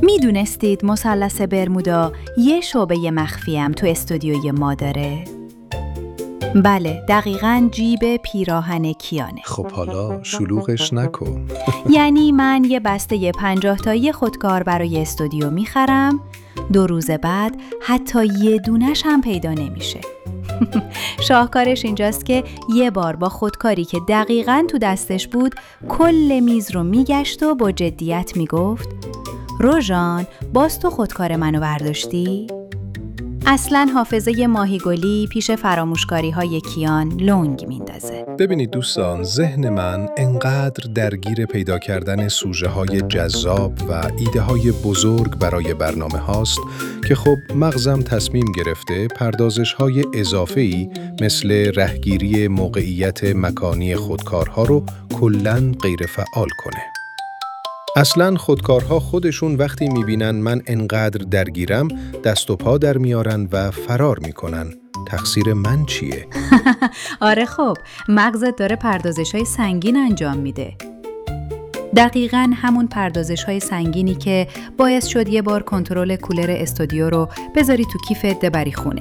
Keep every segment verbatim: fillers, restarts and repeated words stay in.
میدونستید مثلث برمودا یه شعبه مخفی هم تو استودیوی ما داره؟ بله، دقیقاً جیب پیراهن کیانه. خب حالا شلوغش نکن. یعنی من یه بسته پنجاه تایی خودکار برای استودیو میخرم، دو روز بعد حتی یه دونش هم پیدا نمیشه. شاهکارش اینجاست که یه بار با خودکاری که دقیقاً تو دستش بود کل میز رو میگشت و با جدیت میگفت روژان، باز تو خودکار منو برداشتی؟ اصلاً حافظه ماهیگلی پیش فراموشکاری های کیان لنگ میندازه. ببینید دوستان، ذهن من انقدر درگیر پیدا کردن سوژه های جذاب و ایده های بزرگ برای برنامه هاست که خب مغزم تصمیم گرفته پردازش های اضافه‌ای مثل رهگیری موقعیت مکانی خودکارها رو کلاً غیر فعال کنه. اصلاً خودکارها خودشون وقتی میبینن من انقدر درگیرم دست و پا در میارن و فرار میکنن. تقصیر من چیه؟ آره خب، مغزت داره پردازش‌های سنگین انجام میده. دقیقاً همون پردازش‌های سنگینی که باعث شد یه بار کنترل کولر استودیو رو بذاری تو کیفت ببری خونه.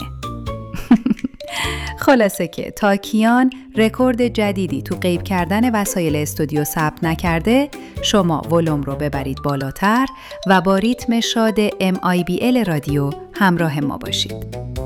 خلاصه که تا کیان رکورد جدیدی تو غیب کردن وسایل استودیو ثبت نکرده، شما ولوم رو ببرید بالاتر و با ریتم شاد ام آی بی ال رادیو همراه ما باشید.